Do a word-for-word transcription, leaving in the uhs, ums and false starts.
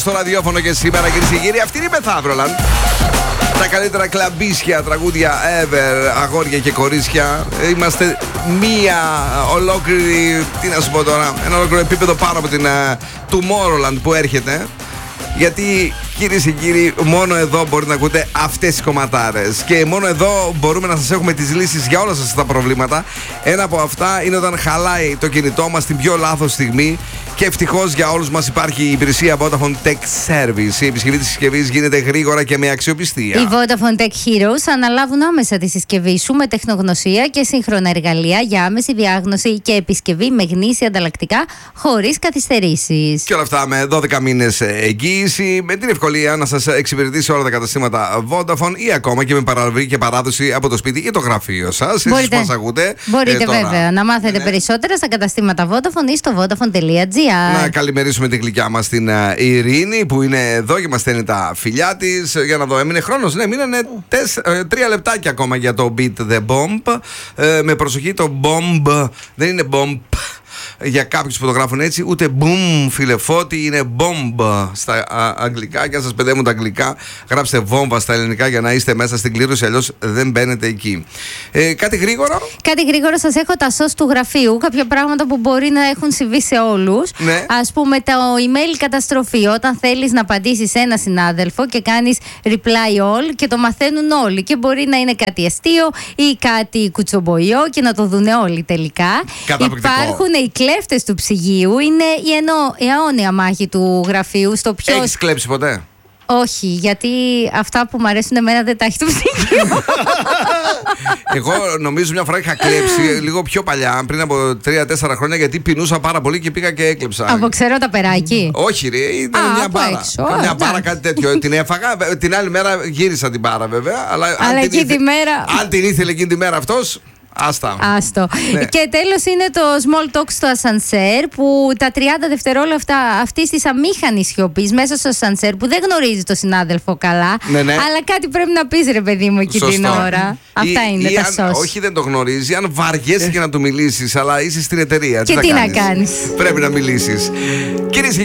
Στο ραδιόφωνο και σήμερα, κυρίες και κύριοι, αυτή είναι η Μεθαύρολαν. Τα καλύτερα κλαμπίσια, τραγούδια ever, αγόρια και κορίτσια. Είμαστε μία ολόκληρη, τι να σου πω τώρα, ένα ολόκληρο επίπεδο πάνω από την uh, Tomorrowland που έρχεται. Γιατί, κυρίες και κύριοι, μόνο εδώ μπορείτε να ακούτε αυτές τις κομματάρες. Και μόνο εδώ μπορούμε να σας έχουμε τις λύσεις για όλα σας τα προβλήματα. Ένα από αυτά είναι όταν χαλάει το κινητό μας στην πιο λάθος στιγμή. Και ευτυχώς για όλους μας υπάρχει η υπηρεσία Vodafone Tech Service. Η επισκευή της συσκευής γίνεται γρήγορα και με αξιοπιστία. Οι Vodafone Tech Heroes αναλάβουν άμεσα τη συσκευή σου με τεχνογνωσία και σύγχρονα εργαλεία για άμεση διάγνωση και επισκευή με γνήσια ανταλλακτικά χωρίς καθυστερήσεις. Και όλα αυτά με δώδεκα μήνες εγγύηση, με την ευκολία να σας εξυπηρετήσει όλα τα καταστήματα Vodafone ή ακόμα και με παραλαβή και παράδοση από το σπίτι ή το γραφείο σας. Εσείς που μας ακούτε. Μπορείτε ε, τώρα, βέβαια να μάθετε ναι. περισσότερα στα καταστήματα Vodafone ή στο vodafone τελεία gr. Να καλημερίσουμε την γλυκιά μας την uh, Ειρήνη που είναι εδώ και μας στέλνει τα φιλιά της. Για να δω, έμεινε χρόνος. Ναι, μείνανε τεσ, ε, τρία λεπτάκια ακόμα για το Beat the Bomb. Ε, με προσοχή, το bomb δεν είναι bomb για κάποιους που το γράφουν έτσι, ούτε boom φιλεφώτη, είναι bomb στα α, αγγλικά. Και αν σας παιδεύουν τα αγγλικά, γράψτε βόμβα στα ελληνικά για να είστε μέσα στην κλήρωση, αλλιώς δεν μπαίνετε εκεί. Ε, κάτι γρήγορο. Κάτι γρήγορο, σας έχω τα σως του γραφείου, κάποια πράγματα που μπορεί να έχουν συμβεί σε όλους. Ναι. Ας πούμε, το email καταστροφή, όταν θέλεις να απαντήσεις σε ένα συνάδελφο και κάνεις reply all και το μαθαίνουν όλοι. Και μπορεί να είναι κάτι αστείο ή κάτι κουτσομποϊό και να το δουν όλοι τελικά. Υπάρχουν οι κλέφτες του ψυγείου, είναι η, ενό, η αιώνια μάχη του γραφείου στο ποιος... Έχεις κλέψει ποτέ? Όχι, γιατί αυτά που μου αρέσουν εμένα δεν τα έχει το ψυγείο. Εγώ νομίζω μια φορά είχα κλέψει λίγο πιο παλιά, πριν από τρία τέσσερα χρόνια, γιατί πεινούσα πάρα πολύ και πήγα και έκλεψα. Από ξέρω τα περάκι. Όχι, ρε, ήταν Α, μια μπάρα. έξω, Μια μπάρα, κάτι τέτοιο. Την έφαγα. Την άλλη μέρα γύρισα την μπάρα, βέβαια. Αλλά, αλλά αν, εκείνη την ήθε... τη μέρα... αν την ήθελε εκείνη τη μέρα αυτός. Άστα. Άστο. Ναι. Και τέλος είναι το small talk στο ασανσέρ, που τα τριάντα δευτερόλεπτα αυτής της αμήχανης σιωπής μέσα στο ασανσέρ, που δεν γνωρίζει το συνάδελφο καλά, ναι, ναι. αλλά κάτι πρέπει να πεις, ρε παιδί μου, εκεί την ώρα. Ή, Αυτά είναι ή τα αν, σως. όχι, δεν το γνωρίζει. Αν βαριέσαι και να του μιλήσεις, αλλά είσαι στην εταιρεία. Και τι, τι να, να κάνεις. Πρέπει να μιλήσεις. Κυρίες